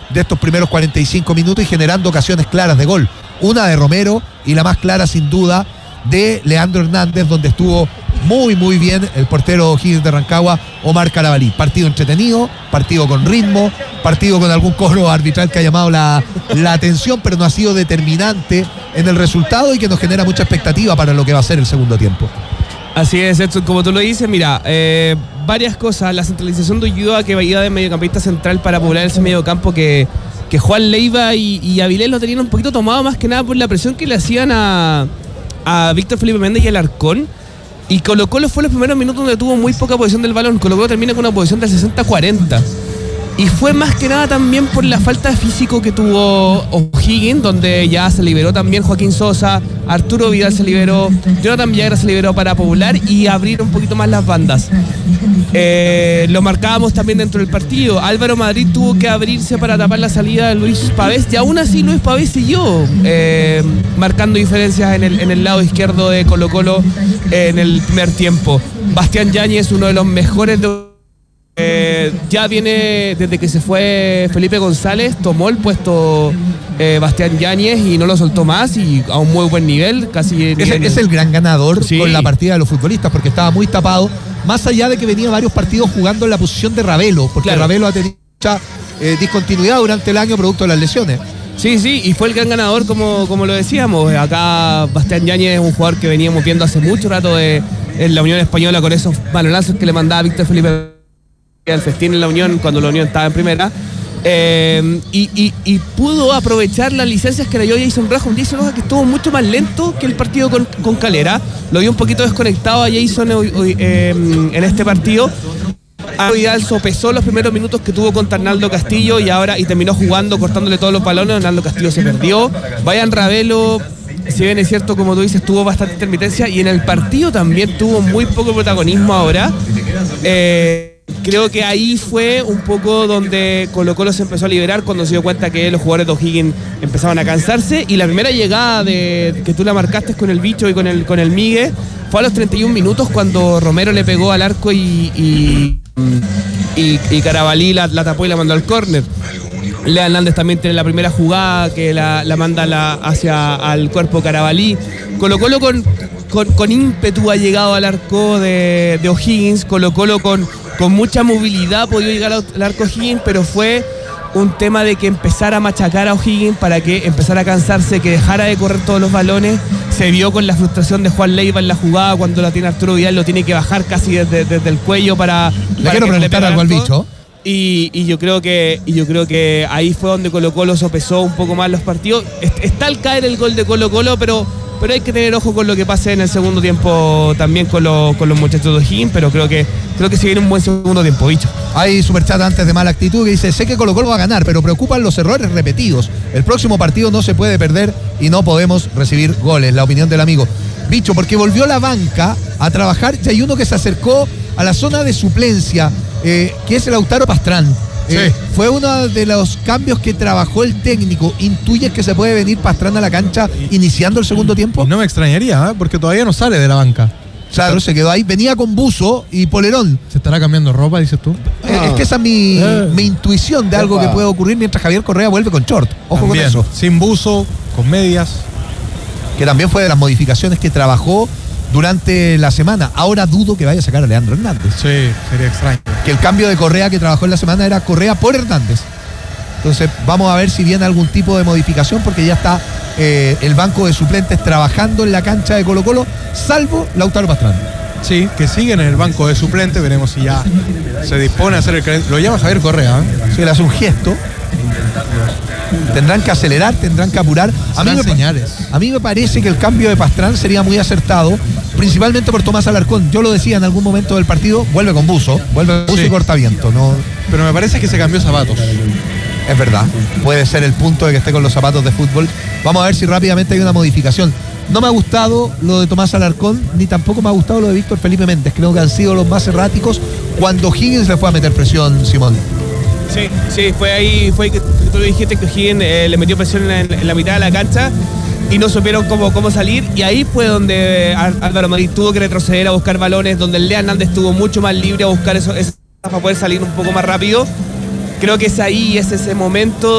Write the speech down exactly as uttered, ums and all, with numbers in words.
de estos primeros cuarenta y cinco minutos y generando ocasiones claras de gol. Una de Romero y la más clara sin duda de Leandro Hernández, donde estuvo muy muy bien el portero O'Higgins de Rancagua, Omar Carabalí. Partido entretenido, partido con ritmo, partido con algún cobro arbitral que ha llamado la, la atención, pero no ha sido determinante en el resultado y que nos genera mucha expectativa para lo que va a ser el segundo tiempo. Así es, Edson, como tú lo dices, mira, eh, varias cosas. La centralización de Ulloa, que iba de mediocampista central para poblar ese mediocampo que, que Juan Leiva y, y Avilés lo tenían un poquito tomado, más que nada por la presión que le hacían a, a Víctor Felipe Méndez y al Alarcón. Y Colo Colo fue los primeros minutos donde tuvo muy poca posición del balón. Colo Colo termina con una posición del sesenta cuarenta. Y fue más que nada también por la falta de físico que tuvo O'Higgins, donde ya se liberó también Joaquín Sosa, Arturo Vidal se liberó, Jonathan Villagra se liberó para poblar y abrir un poquito más las bandas. Eh, lo marcábamos también dentro del partido. Álvaro Madrid tuvo que abrirse para tapar la salida de Luis Pavés, y aún así Luis Pavés siguió eh, marcando diferencias en el, en el lado izquierdo de Colo Colo eh, en el primer tiempo. Bastián Yáñez, uno de los mejores de Eh, ya viene desde que se fue Felipe González, tomó el puesto eh, Bastián Yáñez y no lo soltó más, y a un muy buen nivel, casi es, nivel, es el gran ganador, sí, con la partida de los futbolistas, porque estaba muy tapado, más allá de que venía varios partidos jugando en la posición de Ravelo, porque claro, Ravelo ha tenido mucha eh, discontinuidad durante el año producto de las lesiones. Sí, sí, y fue el gran ganador, como, como lo decíamos. Acá Bastián Yáñez es un jugador que veníamos viendo hace mucho rato de, en la Unión Española, con esos balonazos que le mandaba Víctor Felipe al festín en la Unión, cuando la Unión estaba en primera, eh, y, y, y pudo aprovechar las licencias que le dio Jason Rojas, un Jason Rojas que estuvo mucho más lento que el partido con, con Calera. Lo vio un poquito desconectado a Jason eh, eh, en este partido. Vidal sopesó los primeros minutos que tuvo contra Arnaldo Castillo y ahora y terminó jugando, cortándole todos los balones. Arnaldo Castillo se perdió. Vayan Ravelo, si bien es cierto, como tú dices, tuvo bastante intermitencia, y en el partido también tuvo muy poco protagonismo ahora. Eh, Creo que ahí fue un poco donde Colo Colo se empezó a liberar, cuando se dio cuenta que los jugadores de O'Higgins empezaban a cansarse, y la primera llegada de que tú la marcaste con el Bicho y con el, con el Migue fue a los treinta y un minutos, cuando Romero le pegó al arco y, y, y, y Carabalí la, la tapó y la mandó al córner. Lea Hernández también tiene la primera jugada que la, la manda la, hacia al cuerpo Carabalí. Colo Colo con, con, con ímpetu ha llegado al arco de, de O'Higgins. Colo Colo con, con mucha movilidad podía llegar al arco O'Higgins, pero fue un tema de que empezara a machacar a O'Higgins para que empezara a cansarse, que dejara de correr todos los balones. Se vio con la frustración de Juan Leiva en la jugada, cuando la tiene Arturo Vidal, lo tiene que bajar casi desde, desde el cuello para... Le para quiero preguntar algo al Bicho. Y, y yo creo que y yo creo que ahí fue donde Colo Colo sopesó un poco más los partidos. Está al caer el gol de Colo Colo, pero, pero hay que tener ojo con lo que pase en el segundo tiempo también con, lo, con los muchachos de O'Higgins, pero creo que creo que se viene un buen segundo tiempo, Bicho. Hay superchat antes de Mala Actitud que dice: sé que Colo Colo va a ganar, pero preocupan los errores repetidos. El próximo partido no se puede perder y no podemos recibir goles. La opinión del amigo Bicho, porque volvió la banca a trabajar y hay uno que se acercó a la zona de suplencia, eh, que es el Lautaro Pastrán. Sí. Eh, fue uno de los cambios que trabajó el técnico. ¿Intuyes que se puede venir Pastrán a la cancha iniciando el segundo tiempo? Y no me extrañaría, ¿eh? Porque todavía no sale de la banca. Claro, se quedó ahí. Venía con buzo y polerón. ¿Se estará cambiando ropa, dices tú? Ah. Es que esa es mi, eh. mi intuición de algo Opa. que puede ocurrir mientras Javier Correa vuelve con short. Ojo también, con eso. Sin buzo, con medias. Que también fue de las modificaciones que trabajó durante la semana. Ahora dudo que vaya a sacar a Leandro Hernández. Sí, sería extraño. Que el cambio de Correa que trabajó en la semana era Correa por Hernández. Entonces vamos a ver si viene algún tipo de modificación, porque ya está eh, el banco de suplentes trabajando en la cancha de Colo Colo, salvo Lautaro Pastrán. Sí, que siguen en el banco de suplentes. Veremos si ya se dispone a hacer el calendario. Lo llama Javier Correa, ¿eh? Sí, le hace un gesto. Tendrán que acelerar, tendrán que apurar. A mí, me, señales. a mí me parece que el cambio de Pastrán sería muy acertado, principalmente por Tomás Alarcón. Yo lo decía en algún momento del partido, vuelve con buzo, vuelve con buzo sí. y cortaviento, ¿no? Pero me parece que se cambió zapatos. Es verdad, puede ser el punto de que esté con los zapatos de fútbol. Vamos a ver si rápidamente hay una modificación. No me ha gustado lo de Tomás Alarcón, ni tampoco me ha gustado lo de Víctor Felipe Méndez. Creo que han sido los más erráticos cuando Higgins le fue a meter presión, Simón. Sí, sí, fue ahí, fue que tú lo dijiste, que Higgins eh, le metió presión en, en la mitad de la cancha y no supieron cómo, cómo salir, y ahí fue donde Álvaro Madrid tuvo que retroceder a buscar balones, donde el Lea Hernández estuvo mucho más libre a buscar eso, eso para poder salir un poco más rápido. Creo que es ahí, es ese momento